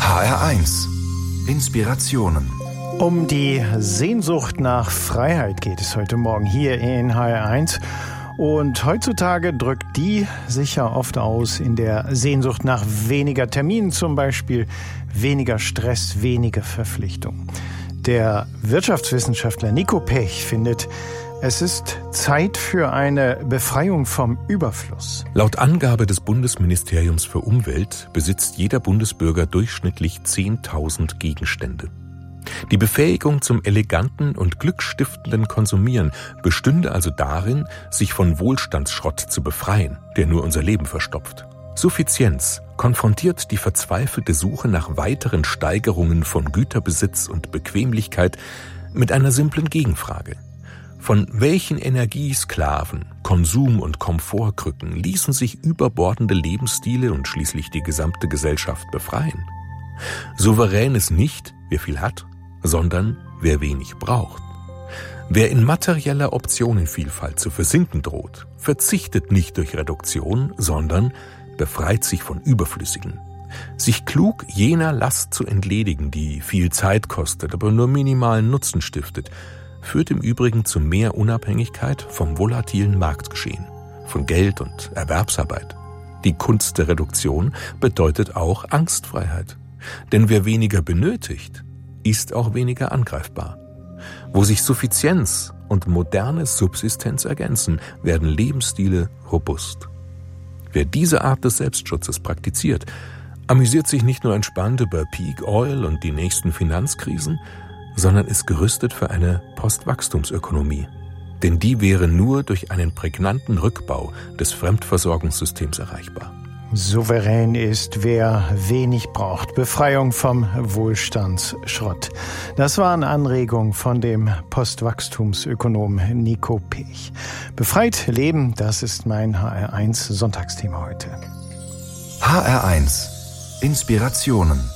HR1 Inspirationen. Um die Sehnsucht nach Freiheit geht es heute Morgen hier in HR1. Und heutzutage drückt die sich ja oft aus in der Sehnsucht nach weniger Terminen, zum Beispiel weniger Stress, weniger Verpflichtung. Der Wirtschaftswissenschaftler Nico Pech findet, es ist Zeit für eine Befreiung vom Überfluss. Laut Angabe des Bundesministeriums für Umwelt besitzt jeder Bundesbürger durchschnittlich 10.000 Gegenstände. Die Befähigung zum eleganten und glückstiftenden Konsumieren bestünde also darin, sich von Wohlstandsschrott zu befreien, der nur unser Leben verstopft. Suffizienz konfrontiert die verzweifelte Suche nach weiteren Steigerungen von Güterbesitz und Bequemlichkeit mit einer simplen Gegenfrage. Von welchen Energiesklaven, Konsum- und Komfortkrücken ließen sich überbordende Lebensstile und schließlich die gesamte Gesellschaft befreien? Souverän ist nicht, wer viel hat, sondern wer wenig braucht. Wer in materieller Optionenvielfalt zu versinken droht, verzichtet nicht durch Reduktion, sondern befreit sich von Überflüssigen. Sich klug jener Last zu entledigen, die viel Zeit kostet, aber nur minimalen Nutzen stiftet, führt im Übrigen zu mehr Unabhängigkeit vom volatilen Marktgeschehen, von Geld und Erwerbsarbeit. Die Kunst der Reduktion bedeutet auch Angstfreiheit. Denn wer weniger benötigt, ist auch weniger angreifbar. Wo sich Suffizienz und moderne Subsistenz ergänzen, werden Lebensstile robust. Wer diese Art des Selbstschutzes praktiziert, amüsiert sich nicht nur entspannt über Peak Oil und die nächsten Finanzkrisen, sondern ist gerüstet für eine Postwachstumsökonomie. Denn die wäre nur durch einen prägnanten Rückbau des Fremdversorgungssystems erreichbar. Souverän ist, wer wenig braucht. Befreiung vom Wohlstandsschrott. Das waren Anregungen von dem Postwachstumsökonom Nico Pech. Befreit leben, das ist mein HR1 Sonntagsthema heute. HR1 Inspirationen.